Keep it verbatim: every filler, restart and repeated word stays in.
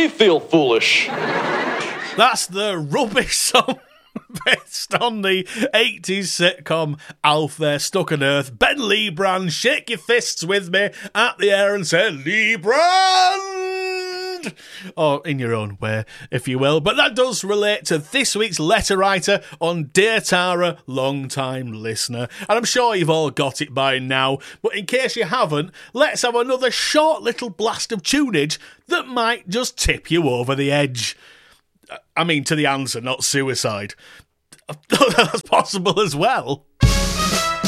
we feel foolish. That's the rubbish song based on the eighties sitcom Alf There Stuck on Earth. Ben Liebrand, shake your fists with me at the air and say, Liebrand! Or in your own way, if you will. But that does relate to this week's letter writer on Dear Tara, long-time listener. And I'm sure you've all got it by now. But in case you haven't, let's have another short little blast of tunage that might just tip you over the edge. I mean, to the answer, not suicide. That's possible as well.